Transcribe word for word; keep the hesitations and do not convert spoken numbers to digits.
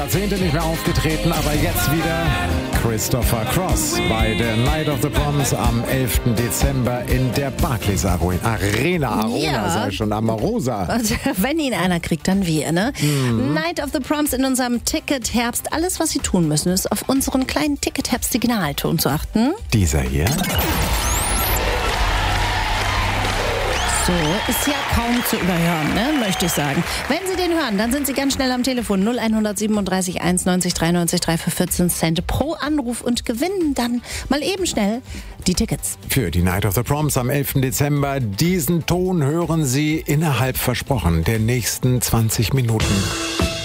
Jahrzehnte nicht mehr aufgetreten, aber jetzt wieder Christopher Cross bei der Night of the Proms am elften Dezember in der Barclays Arena. Arona, Ja. sei schon Amarosa. Also, wenn ihn einer kriegt, dann wir, ne? Mhm. Night of the Proms in unserem Ticket Herbst. Alles, was Sie tun müssen, ist auf unseren kleinen Ticket Herbst Signalton zu achten. Dieser hier? So, ist ja kaum zu überhören, ne? Möchte ich sagen. Wenn Sie den hören, dann sind Sie ganz schnell am Telefon null eins siebenunddreißig eins neunzig dreiundneunzig drei für vierzehn Cent pro Anruf und gewinnen dann mal eben schnell die Tickets. Für die Night of the Proms am elften Dezember. Diesen Ton hören Sie innerhalb versprochen der nächsten zwanzig Minuten.